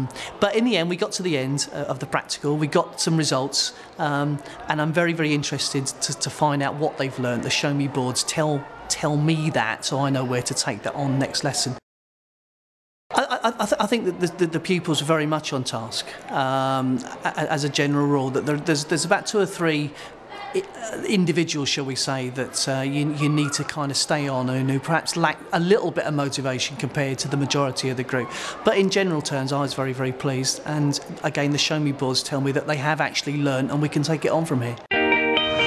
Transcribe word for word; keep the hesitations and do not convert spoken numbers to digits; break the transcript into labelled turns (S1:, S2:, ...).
S1: Um, but in the end, we got to the end uh, of the practical, we got some results, um, and I'm very, very interested to, to find out what they've learned. The Show Me boards tell, tell me that, so I know where to take that on next lesson. I, I, th I think that the, the, the pupils are very much on task, um, as a general rule. That there, there's, there's about two or three individuals, shall we say, that uh, you, you need to kind of stay on and who perhaps lack a little bit of motivation compared to the majority of the group. But in general terms, I was very, very pleased. And again, the Show Me boards tell me that they have actually learned and we can take it on from here.